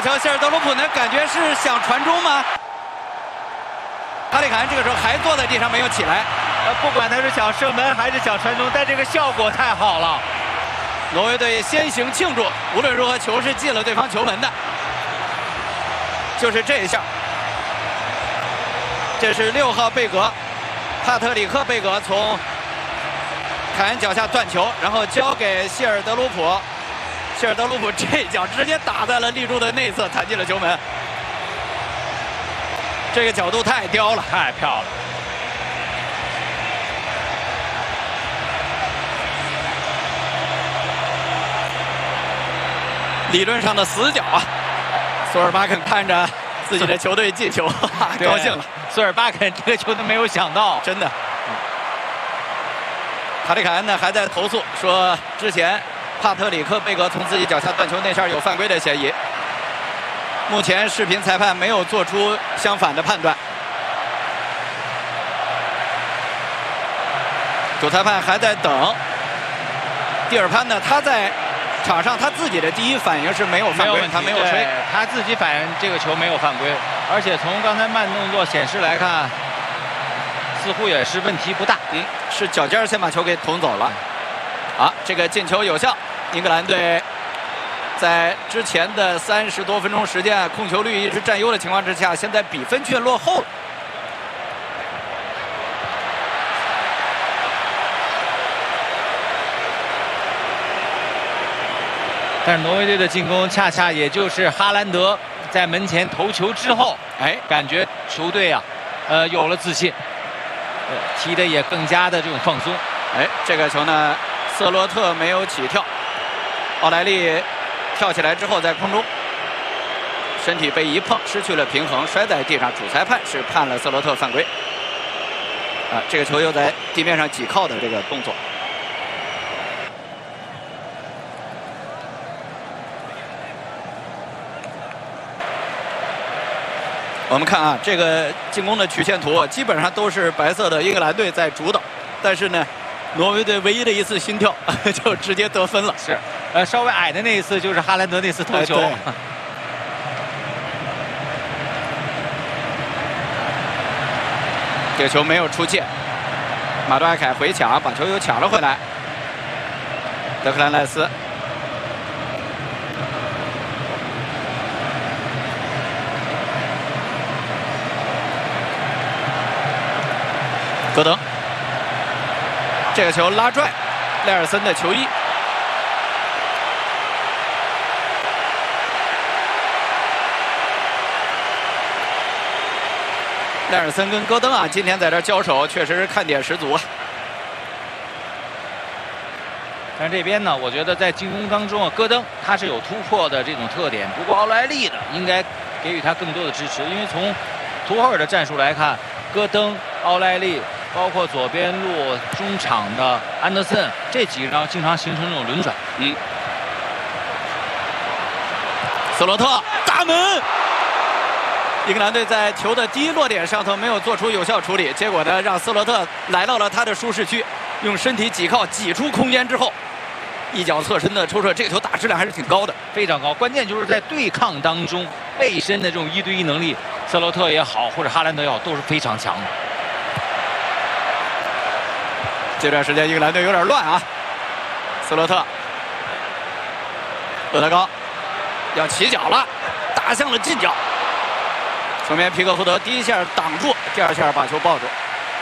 球，希尔德鲁普呢，感觉是想传中吗？哈里坎这个时候还坐在地上没有起来。 不管他是想射门还是想传中，但这个效果太好了。 挪威队先行庆祝，无论如何球是进了对方球门的。就是这一下，这是6号贝格，帕特里克贝格从凯恩脚下断球，然后交给希尔德鲁普。希尔德鲁普这一脚直接打在了立柱的内侧，弹进了球门。这个角度太刁了， 太漂亮了。 理论上的死角啊！索尔巴肯看着自己的球队进球，高兴了。 索尔巴肯这个球都没有想到， 真的。哈里凯恩呢还在投诉说，之前帕特里克贝格从自己脚下断球那下有犯规的嫌疑。目前视频裁判没有做出相反的判断。主裁判还在等。蒂尔潘呢，他在场上他自己的第一反应是没有犯规，他没有吹， 他自己反应这个球没有犯规，而且从刚才慢动作显示来看，似乎也是问题不大。 是脚尖先把球给捅走了。这个进球有效，英格兰队在之前的30多分钟时间控球率一直占优的情况之下，现在比分却落后了。 但是挪威队的进攻恰恰也就是哈兰德在门前头球之后，感觉球队啊，有了自信，踢的也更加的这种放松。 这个球呢，瑟洛特没有起跳，奥莱利跳起来之后在空中，身体被一碰，失去了平衡，摔在地上。主裁判是判了瑟洛特犯规。这个球又在地面上挤靠的这个动作。我们看啊，这个进攻的曲线图基本上都是白色的英格兰队在主导，但是呢，挪威队唯一的一次心跳就直接得分了。 是，稍微矮的那一次就是哈兰德那次头球。 这个球没有出界，马杜埃凯回抢，把球又抢了回来。德克兰赖斯。戈登，这个球拉拽，赖尔森的球衣。赖尔森跟戈登啊，今天在这交手，确实是看点十足啊。 但这边呢，我觉得在进攻当中啊，戈登他是有突破的这种特点，不过奥莱利呢，应该给予他更多的支持，因为从图赫尔的战术来看，戈登、奥莱利。包括左边路中场的安德森，这几个经常形成这种轮转。斯洛特大门，英格兰队在球的第一落点上头没有做出有效处理，结果呢，让斯洛特来到了他的舒适区，用身体挤靠挤出空间之后，一脚侧身的抽射，这个球打质量还是挺高的，非常高。关键就是在对抗当中，背身的这种1对1能力，斯洛特也好，或者哈兰德也好，都是非常强的。这段时间英格兰队有点乱啊，斯洛特，厄德高要起脚了，打向了近角，前面皮克福德第一下挡住，第二下把球抱住。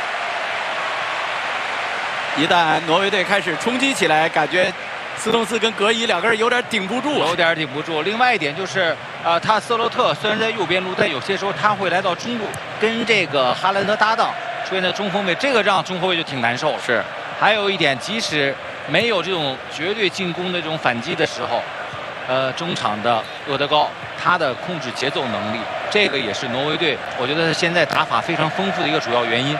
一旦挪威队开始冲击起来，感觉斯通斯跟格伊两个人有点顶不住，有点顶不住。另外一点就是，他斯洛特虽然在右边路，但有些时候他会来到中路跟这个哈兰德搭档。出现在中锋位，这个让中后卫就挺难受了。是，还有一点，即使没有这种绝对进攻的这种反击的时候，中场的厄德高他的控制节奏能力，这个也是挪威队我觉得现在打法非常丰富的一个主要原因。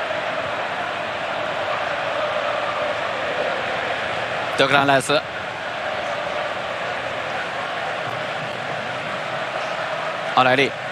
德克兰赖斯，奥莱利。